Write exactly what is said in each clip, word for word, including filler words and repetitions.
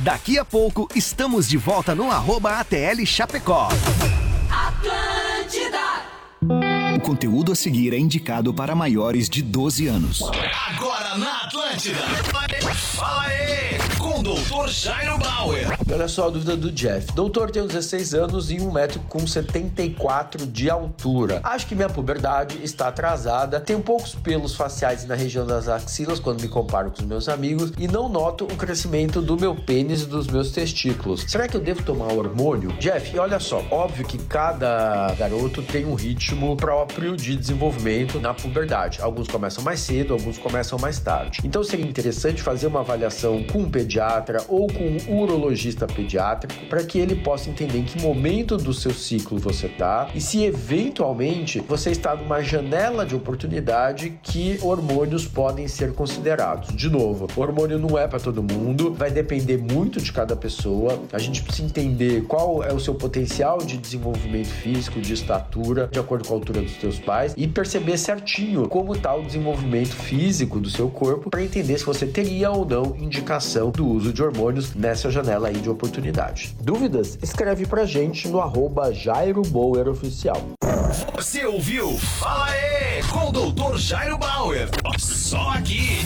Daqui a pouco, estamos de volta no arroba A T L Chapecó. Atlântida. O conteúdo a seguir é indicado para maiores de doze anos. Agora na Atlântida. Fala aí, com o doutor Jairo Bauer. E olha só a dúvida do Jeff. Doutor, tenho dezesseis anos e um metro com setenta e quatro de altura. Acho que minha puberdade está atrasada. Tenho poucos pelos faciais na região das axilas quando me comparo com os meus amigos e não noto o crescimento do meu pênis e dos meus testículos. Será que eu devo tomar hormônio? Jeff, olha só. Óbvio que cada garoto tem um ritmo próprio de desenvolvimento na puberdade. Alguns começam mais cedo, alguns começam mais tarde. Então seria interessante fazer uma avaliação com um pediatra ou com um urologista pediátrico para que ele possa entender em que momento do seu ciclo você está e se eventualmente você está numa janela de oportunidade que hormônios podem ser considerados. De novo, o hormônio não é para todo mundo, vai depender muito de cada pessoa. A gente precisa entender qual é o seu potencial de desenvolvimento físico, de estatura, de acordo com a altura dos seus pais e perceber certinho como está o desenvolvimento físico do seu corpo para entender se você teria ou não indicação do uso de hormônios nessa janela aí de oportunidade. Dúvidas? Escreve pra gente no arroba Jairo Bauer Oficial. Você ouviu? Fala aí, com o doutor Jairo Bauer. Só aqui.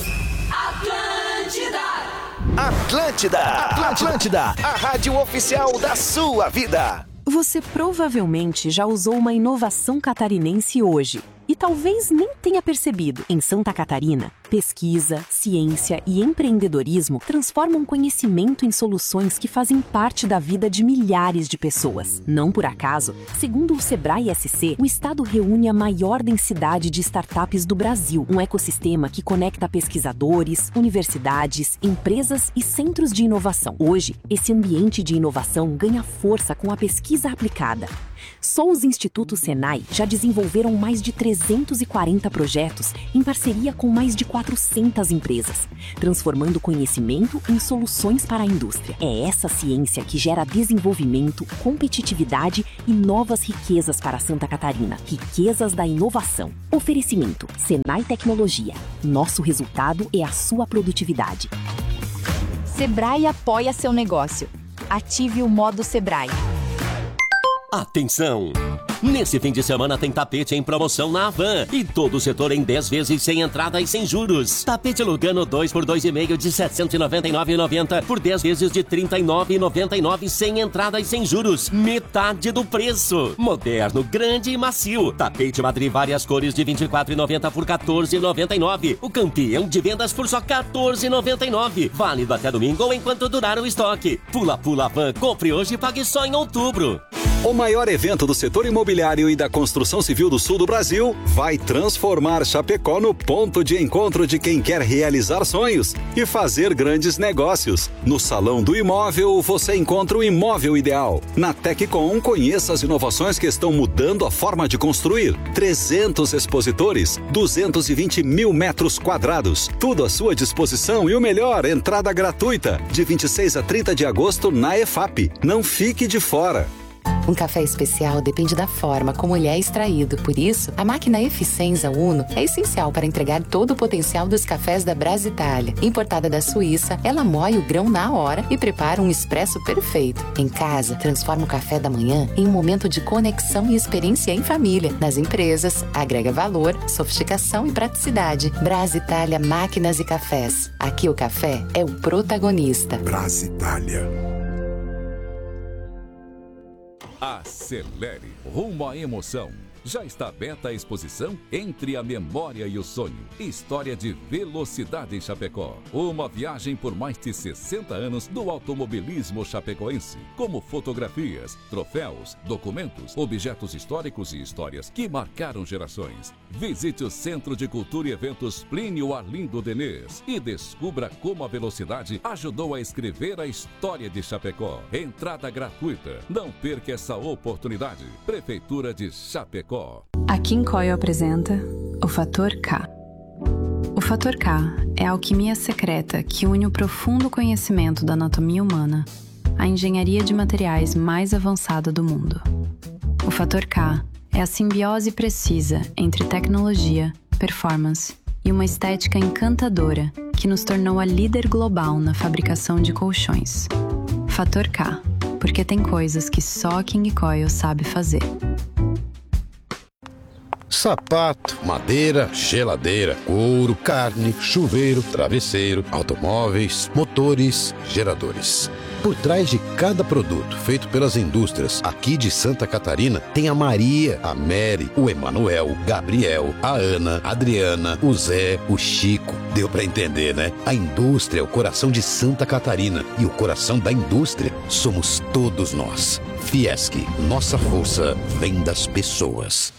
Atlântida. Atlântida, Atlântida, a rádio oficial da sua vida. Você provavelmente já usou uma inovação catarinense hoje e talvez nem tenha percebido. Em Santa Catarina, pesquisa, ciência e empreendedorismo transformam conhecimento em soluções que fazem parte da vida de milhares de pessoas. Não por acaso, segundo o Sebrae S C, o estado reúne a maior densidade de startups do Brasil, um ecossistema que conecta pesquisadores, universidades, empresas e centros de inovação. Hoje, esse ambiente de inovação ganha força com a pesquisa aplicada. Só os institutos Senai já desenvolveram mais de trezentos e quarenta projetos em parceria com mais de quatrocentas empresas, transformando conhecimento em soluções para a indústria. É essa ciência que gera desenvolvimento, competitividade e novas riquezas para Santa Catarina. Riquezas da inovação. Oferecimento: Senai Tecnologia. Nosso resultado é a sua produtividade. Sebrae apoia seu negócio. Ative o modo Sebrae. Atenção! Nesse fim de semana tem tapete em promoção na Havan e todo o setor em dez vezes sem entrada e sem juros. Tapete Lugano dois por dois e meio de setecentos e noventa e nove reais e noventa centavos por dez vezes de trinta e nove reais e noventa e nove centavos sem entrada e sem juros. Metade do preço. Moderno, grande e macio. Tapete Madrid várias cores de vinte e quatro reais e noventa centavos por quatorze reais e noventa e nove centavos. O campeão de vendas por só quatorze reais e noventa e nove centavos. Válido até domingo ou enquanto durar o estoque. Pula Pula Havan, compre hoje e pague só em outubro. O maior evento do setor imobiliário e da construção civil do sul do Brasil vai transformar Chapecó no ponto de encontro de quem quer realizar sonhos e fazer grandes negócios. No Salão do Imóvel, você encontra o imóvel ideal. Na Teccom, conheça as inovações que estão mudando a forma de construir. trezentos expositores, duzentos e vinte mil metros quadrados. Tudo à sua disposição e o melhor, entrada gratuita. De vinte e seis a trinta de agosto na E F A P. Não fique de fora. Um café especial depende da forma como ele é extraído. Por isso, a máquina Eficienza Uno é essencial para entregar todo o potencial dos cafés da Brasitalia. Importada da Suíça, ela moe o grão na hora e prepara um expresso perfeito. Em casa, transforma o café da manhã em um momento de conexão e experiência em família. Nas empresas, agrega valor, sofisticação e praticidade. Brasitalia Máquinas e Cafés. Aqui o café é o protagonista. Brasitalia. Acelere rumo à emoção. Já está aberta a exposição Entre a Memória e o Sonho. História de velocidade em Chapecó. Uma viagem por mais de sessenta anos do automobilismo chapecoense. Como fotografias, troféus, documentos, objetos históricos e histórias que marcaram gerações. Visite o Centro de Cultura e Eventos Plínio Arlindo Denês e descubra como a velocidade ajudou a escrever a história de Chapecó. Entrada gratuita. Não perca essa oportunidade. Prefeitura de Chapecó. A King Coil apresenta o Fator K. O Fator K é a alquimia secreta que une o profundo conhecimento da anatomia humana à engenharia de materiais mais avançada do mundo. O Fator K é a simbiose precisa entre tecnologia, performance e uma estética encantadora que nos tornou a líder global na fabricação de colchões. Fator K, porque tem coisas que só a King Coil sabe fazer. Sapato, madeira, geladeira, couro, carne, chuveiro, travesseiro, automóveis, motores, geradores. Por trás de cada produto feito pelas indústrias aqui de Santa Catarina, tem a Maria, a Mary, o Emanuel, Gabriel, a Ana, a Adriana, o Zé, o Chico. Deu pra entender, né? A indústria é o coração de Santa Catarina e o coração da indústria somos todos nós. Fiesc, nossa força vem das pessoas.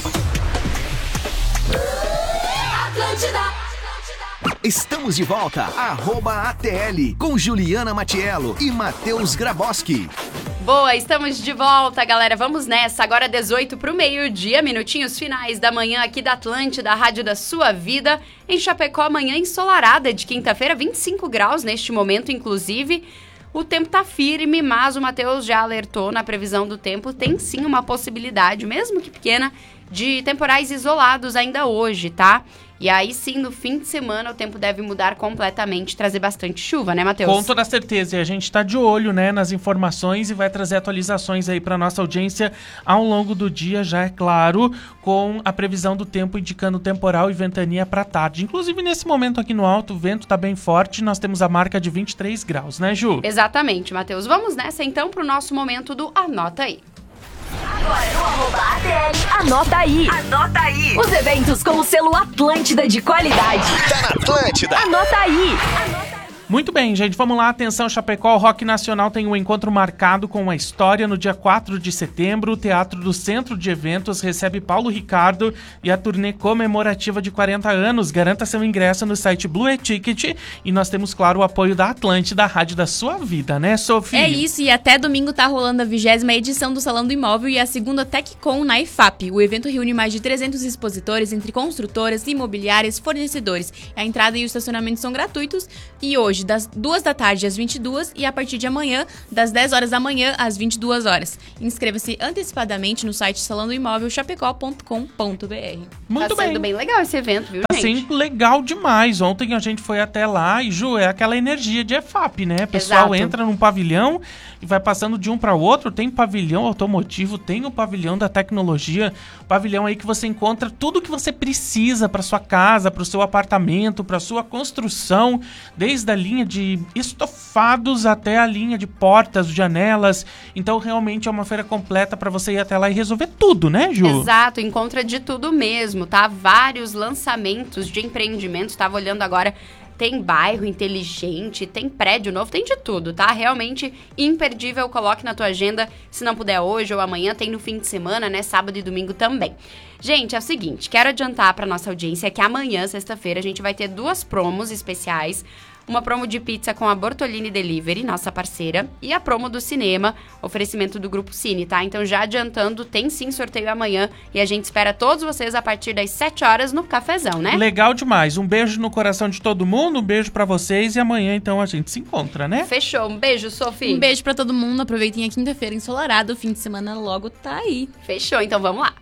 Estamos de volta, arroba A T L, com Juliana Matiello e Matheus Graboski. Boa, estamos de volta, galera. Vamos nessa. Agora dezoito para o meio-dia, minutinhos finais da manhã aqui da Atlântida, a rádio da sua vida. Em Chapecó, manhã ensolarada de quinta-feira, vinte e cinco graus neste momento, inclusive. O tempo tá firme, mas o Matheus já alertou na previsão do tempo. Tem sim uma possibilidade, mesmo que pequena, de temporais isolados ainda hoje, tá? E aí sim, no fim de semana, o tempo deve mudar completamente, trazer bastante chuva, né, Matheus? Com toda certeza. E a gente tá de olho, né, nas informações e vai trazer atualizações aí pra nossa audiência ao longo do dia, já é claro, com a previsão do tempo indicando temporal e ventania pra tarde. Inclusive, nesse momento aqui no alto, o vento tá bem forte, nós temos a marca de vinte e três graus, né, Ju? Exatamente, Matheus. Vamos nessa, então, pro nosso momento do Anota Aí. Agora no arroba A T L, anota aí. Anota aí. Os eventos com o selo Atlântida de qualidade. Tá na Atlântida. Anota aí. Anota aí. Muito bem, gente, vamos lá, atenção Chapecó, o Rock Nacional tem um encontro marcado com a história no dia quatro de setembro, o Teatro do Centro de Eventos recebe Paulo Ricardo e a turnê comemorativa de quarenta anos, garanta seu ingresso no site Blue E-Ticket e nós temos, claro, o apoio da Atlântida, a rádio da sua vida, né, Sofia? É isso, e até domingo tá rolando a vigésima edição do Salão do Imóvel e a segunda TechCon na I F A P. O evento reúne mais de trezentos expositores entre construtoras, imobiliárias, fornecedores. A entrada e o estacionamento são gratuitos e hoje das duas da tarde às vinte e duas e a partir de amanhã, das dez horas da manhã às vinte e duas horas. Inscreva-se antecipadamente no site salão do imóvel chapecó ponto com ponto b r. Muito tá bem. sendo bem legal esse evento, viu, tá gente? Tá sendo legal demais. Ontem a gente foi até lá e, Ju, é aquela energia de E F A P, né? O pessoal Exato. entra num pavilhão e vai passando de um para o outro. Tem pavilhão automotivo, tem o pavilhão da tecnologia, pavilhão aí que você encontra tudo que você precisa para sua casa, para o seu apartamento, para sua construção, desde a linha de estofados até a linha de portas, janelas. Então, realmente é uma feira completa para você ir até lá e resolver tudo, né, Ju? Exato, encontra de tudo mesmo, tá? Vários lançamentos de empreendimentos. Tava olhando agora, tem bairro inteligente, tem prédio novo, tem de tudo, tá? Realmente imperdível, coloque na tua agenda, se não puder hoje ou amanhã, tem no fim de semana, né? Sábado e domingo também. Gente, é o seguinte, quero adiantar pra nossa audiência que amanhã, sexta-feira, a gente vai ter duas promos especiais. Uma promo de pizza com a Bortolini Delivery, nossa parceira, e a promo do cinema, oferecimento do Grupo Cine, tá? Então, já adiantando, tem sim sorteio amanhã e a gente espera todos vocês a partir das sete horas no cafezão, né? Legal demais. Um beijo no coração de todo mundo, um beijo pra vocês e amanhã, então, a gente se encontra, né? Fechou. Um beijo, Sofia. Um beijo pra todo mundo. Aproveitem a quinta-feira ensolarada, o fim de semana logo tá aí. Fechou, então vamos lá.